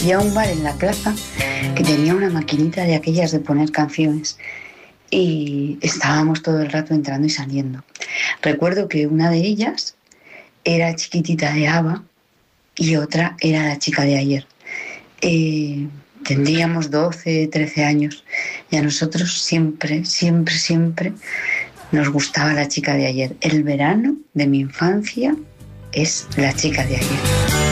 Había un bar en la plaza que tenía una maquinita de aquellas de poner canciones y estábamos todo el rato entrando y saliendo. Recuerdo que una de ellas era Chiquitita de ABBA y otra era La chica de ayer. Tendríamos 12, 13 años y a nosotros siempre, siempre, siempre nos gustaba La chica de ayer. El verano de mi infancia es La chica de ayer.